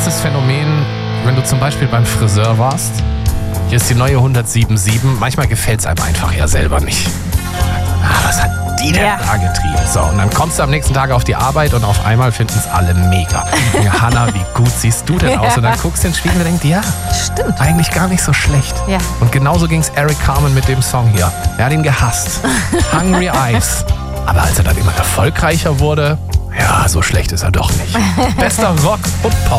Kennst du das Phänomen, wenn du zum Beispiel beim Friseur warst? Hier ist die neue 107.7. Manchmal gefällt es einem einfach ja selber nicht. Was hat die denn da getrieben? So, und dann kommst du am nächsten Tag auf die Arbeit und auf einmal finden es alle mega. Hanna, wie gut siehst du denn aus? Und dann guckst du in den Spiegel und denkst, ja, Stimmt. eigentlich gar nicht so schlecht. Ja. Und genauso ging es Eric Carmen mit dem Song hier. Er hat ihn gehasst. Hungry Eyes. Aber als er dann immer erfolgreicher wurde, ja, so schlecht ist er doch nicht. Bester Rock- und Pop.